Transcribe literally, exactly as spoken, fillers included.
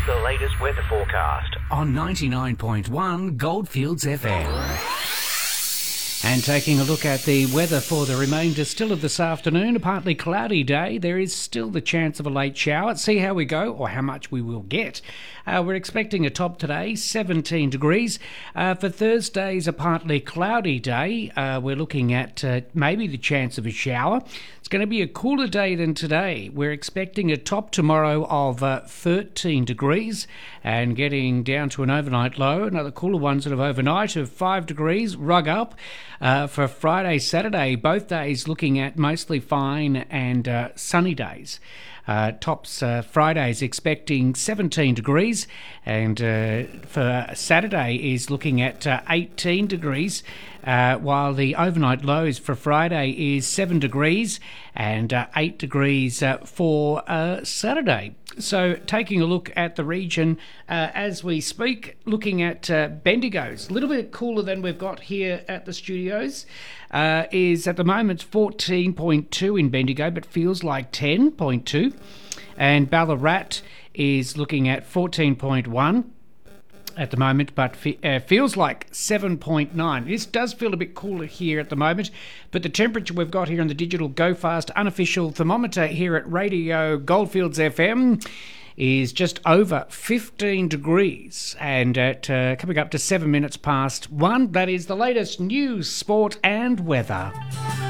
the latest weather forecast on ninety-nine point one Goldfields F M. And taking a look at the weather for the remainder still of this afternoon, a partly cloudy day. There is still the chance of a late shower. See how we go or how much we will get. Uh, we're expecting a top today, seventeen degrees. Uh, for Thursday's a partly cloudy day. Uh, we're looking at uh, maybe the chance of a shower. It's going to be a cooler day than today. We're expecting a top tomorrow of uh, thirteen degrees and getting down to an overnight low. Another cooler one sort of overnight of five degrees, rug up. Uh, for Friday, Saturday, both days looking at mostly fine and uh, sunny days. Uh, tops uh, Friday's expecting seventeen degrees, and uh, for Saturday is looking at uh, eighteen degrees, uh, while the overnight lows for Friday is seven degrees and uh, eight degrees uh, for uh, Saturday. So taking a look at the region uh, as we speak, looking at uh, Bendigo's, a little bit cooler than we've got here at the studios, uh, is at the moment fourteen point two in Bendigo, but feels like ten point two. And Ballarat is looking at fourteen point one at the moment, but fe- uh, feels like seven point nine. This does feel a bit cooler here at the moment, but the temperature we've got here on the digital Go Fast unofficial thermometer here at Radio Goldfields F M is just over fifteen degrees, and at uh, coming up to seven minutes past one. That is the latest news, sport and weather.